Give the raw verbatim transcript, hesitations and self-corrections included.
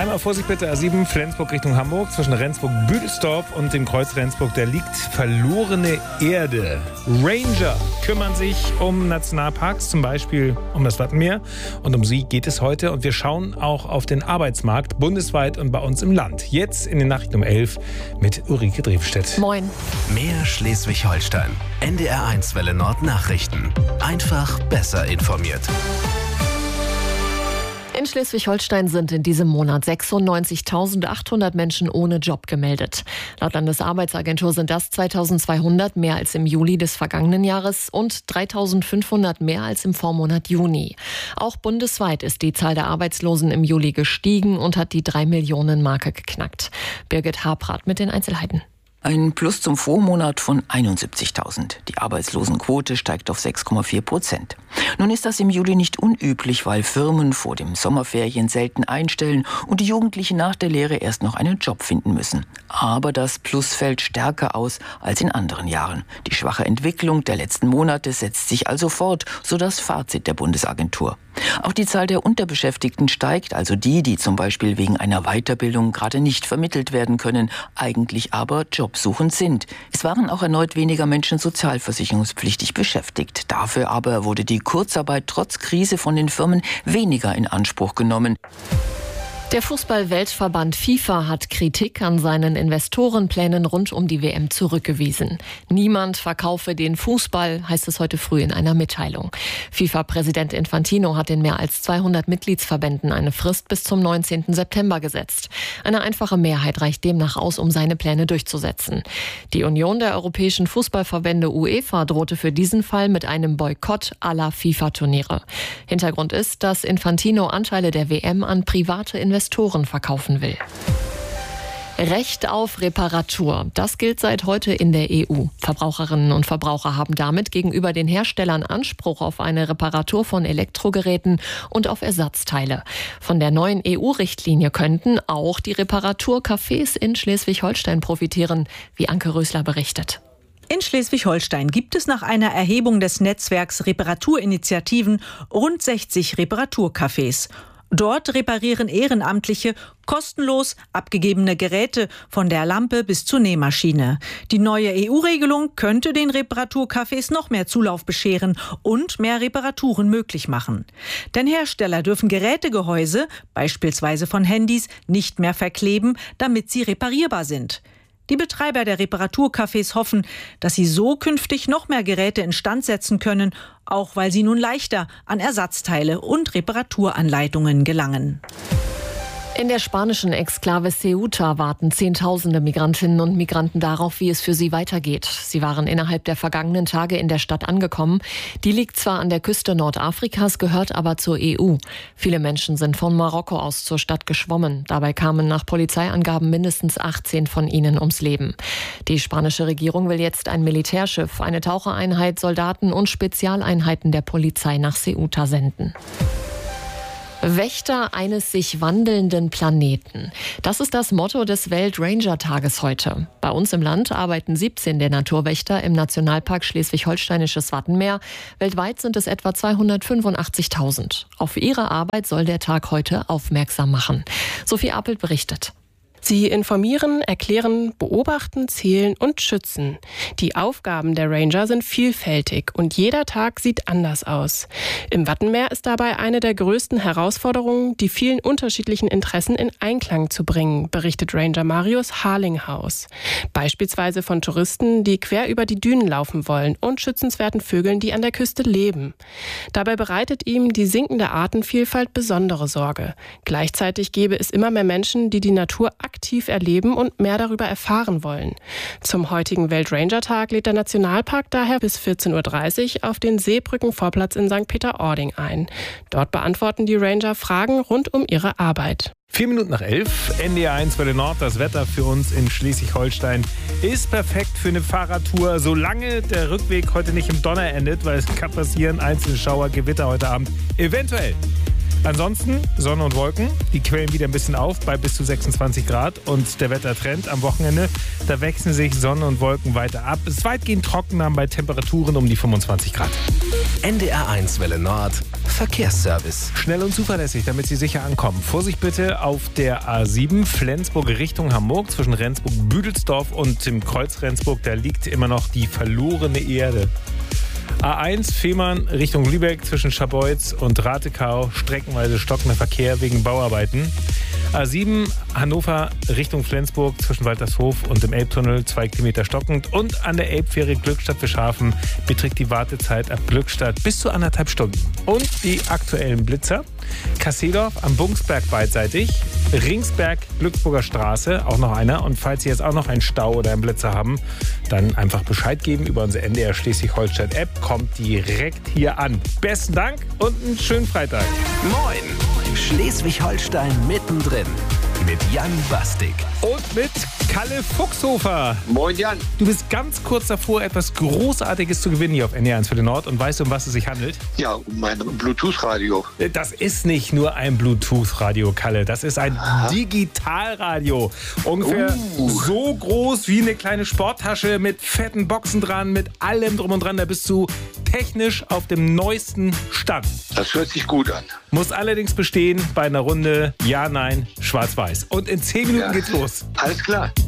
Einmal Vorsicht bitte, A sieben, Flensburg Richtung Hamburg, zwischen Rendsburg-Büdelsdorf und dem Kreuz Rendsburg, da liegt verlorene Erde. Ranger kümmern sich um Nationalparks, zum Beispiel um das Wattenmeer. Und um sie geht es heute. Und wir schauen auch auf den Arbeitsmarkt, bundesweit und bei uns im Land. Jetzt in den Nachrichten um elf mit Ulrike Drewstedt. Moin. Mehr Schleswig-Holstein. N D R eins Welle Nord Nachrichten. Einfach besser informiert. In Schleswig-Holstein sind in diesem Monat sechsundneunzigtausendachthundert Menschen ohne Job gemeldet. Laut Landesarbeitsagentur sind das zweitausendzweihundert mehr als im Juli des vergangenen Jahres und dreitausendfünfhundert mehr als im Vormonat Juni. Auch bundesweit ist die Zahl der Arbeitslosen im Juli gestiegen und hat die drei Millionen Marke geknackt. Birgit Habrath mit den Einzelheiten. Ein Plus zum Vormonat von einundsiebzigtausend. Die Arbeitslosenquote steigt auf sechs Komma vier Prozent. Nun ist das im Juli nicht unüblich, weil Firmen vor dem Sommerferien selten einstellen und die Jugendlichen nach der Lehre erst noch einen Job finden müssen. Aber das Plus fällt stärker aus als in anderen Jahren. Die schwache Entwicklung der letzten Monate setzt sich also fort, so das Fazit der Bundesagentur. Auch die Zahl der Unterbeschäftigten steigt, also die, die zum Beispiel wegen einer Weiterbildung gerade nicht vermittelt werden können, eigentlich aber jobsuchend sind. Es waren auch erneut weniger Menschen sozialversicherungspflichtig beschäftigt. Dafür aber wurde die Kurzarbeit trotz Krise von den Firmen weniger in Anspruch genommen. Der Fußball-Weltverband FIFA hat Kritik an seinen Investorenplänen rund um die W M zurückgewiesen. Niemand verkaufe den Fußball, heißt es heute früh in einer Mitteilung. FIFA-Präsident Infantino hat in mehr als zweihundert Mitgliedsverbänden eine Frist bis zum neunzehnten September gesetzt. Eine einfache Mehrheit reicht demnach aus, um seine Pläne durchzusetzen. Die Union der europäischen Fußballverbände UEFA drohte für diesen Fall mit einem Boykott aller FIFA-Turniere. Hintergrund ist, dass Infantino Anteile der W M an private Investoren Investoren verkaufen will. Recht auf Reparatur. Das gilt seit heute in der E U. Verbraucherinnen und Verbraucher haben damit gegenüber den Herstellern Anspruch auf eine Reparatur von Elektrogeräten und auf Ersatzteile. Von der neuen E U-Richtlinie könnten auch die Reparaturcafés in Schleswig-Holstein profitieren, wie Anke Rösler berichtet. In Schleswig-Holstein gibt es nach einer Erhebung des Netzwerks Reparaturinitiativen rund sechzig Reparaturcafés. Dort reparieren Ehrenamtliche kostenlos abgegebene Geräte von der Lampe bis zur Nähmaschine. Die neue E U-Regelung könnte den Reparaturcafés noch mehr Zulauf bescheren und mehr Reparaturen möglich machen. Denn Hersteller dürfen Gerätegehäuse, beispielsweise von Handys, nicht mehr verkleben, damit sie reparierbar sind. Die Betreiber der Reparaturcafés hoffen, dass sie so künftig noch mehr Geräte instand setzen können, auch weil sie nun leichter an Ersatzteile und Reparaturanleitungen gelangen. In der spanischen Exklave Ceuta warten Zehntausende Migrantinnen und Migranten darauf, wie es für sie weitergeht. Sie waren innerhalb der vergangenen Tage in der Stadt angekommen. Die liegt zwar an der Küste Nordafrikas, gehört aber zur E U. Viele Menschen sind von Marokko aus zur Stadt geschwommen. Dabei kamen nach Polizeiangaben mindestens achtzehn von ihnen ums Leben. Die spanische Regierung will jetzt ein Militärschiff, eine Tauchereinheit, Soldaten und Spezialeinheiten der Polizei nach Ceuta senden. Wächter eines sich wandelnden Planeten. Das ist das Motto des Welt-Ranger-Tages heute. Bei uns im Land arbeiten siebzehn der Naturwächter im Nationalpark Schleswig-Holsteinisches Wattenmeer. Weltweit sind es etwa zweihundertfünfundachtzigtausend. Auf ihre Arbeit soll der Tag heute aufmerksam machen. Sophie Appelt berichtet. Sie informieren, erklären, beobachten, zählen und schützen. Die Aufgaben der Ranger sind vielfältig und jeder Tag sieht anders aus. Im Wattenmeer ist dabei eine der größten Herausforderungen, die vielen unterschiedlichen Interessen in Einklang zu bringen, berichtet Ranger Marius Harlinghaus. Beispielsweise von Touristen, die quer über die Dünen laufen wollen und schützenswerten Vögeln, die an der Küste leben. Dabei bereitet ihm die sinkende Artenvielfalt besondere Sorge. Gleichzeitig gäbe es immer mehr Menschen, die die Natur aktiv erleben und mehr darüber erfahren wollen. Zum heutigen Welt-Ranger-Tag lädt der Nationalpark daher bis vierzehn Uhr dreißig auf den Seebrückenvorplatz in Sankt Peter-Ording ein. Dort beantworten die Ranger Fragen rund um ihre Arbeit. Vier Minuten nach elf, N D R eins Welle Nord. Das Wetter für uns in Schleswig-Holstein ist perfekt für eine Fahrradtour, solange der Rückweg heute nicht im Donner endet, weil es kann passieren, einzelne Schauer, Gewitter heute Abend, eventuell. Ansonsten Sonne und Wolken, die quellen wieder ein bisschen auf bei bis zu sechsundzwanzig Grad und der Wettertrend am Wochenende, da wechseln sich Sonne und Wolken weiter ab. Es ist weitgehend trocken dann bei Temperaturen um die fünfundzwanzig Grad. N D R eins Welle Nord Verkehrsservice. Schnell und zuverlässig, damit Sie sicher ankommen. Vorsicht bitte auf der A sieben Flensburg Richtung Hamburg zwischen Rendsburg-Büdelsdorf und dem Kreuz Rendsburg. Da liegt immer noch die verlorene Erde. A eins Fehmarn Richtung Lübeck zwischen Scharbeutz und Ratekau. Streckenweise stockender Verkehr wegen Bauarbeiten. A sieben Hannover Richtung Flensburg zwischen Waltershof und dem Elbtunnel zwei Kilometer stockend. Und an der Elbfähre Glückstadt-Fischhafen beträgt die Wartezeit ab Glückstadt bis zu anderthalb Stunden. Und die aktuellen Blitzer. Kasseldorf am Bungsberg beidseitig. Ringsberg, Glücksburger Straße, auch noch einer. Und falls Sie jetzt auch noch einen Stau oder einen Blitzer haben, dann einfach Bescheid geben über unsere N D R Schleswig-Holstein-App. Kommt direkt hier an. Besten Dank und einen schönen Freitag. Moin! Schleswig-Holstein mittendrin mit Jan Bastik. Und mit Kalle Fuchshofer. Moin Jan. Du bist ganz kurz davor, etwas Großartiges zu gewinnen hier auf N D R eins für den Nord und weißt, um was es sich handelt? Ja, um mein Bluetooth-Radio. Das ist nicht nur ein Bluetooth-Radio, Kalle. Das ist ein Aha. Digitalradio. Ungefähr uh. so groß wie eine kleine Sporttasche mit fetten Boxen dran, mit allem drum und dran. Da bist du technisch auf dem neuesten Stand. Das hört sich gut an. Muss allerdings bestehen bei einer Runde Ja, Nein, Schwarz-Weiß. Und in zehn Minuten ja. geht's los. Alles klar.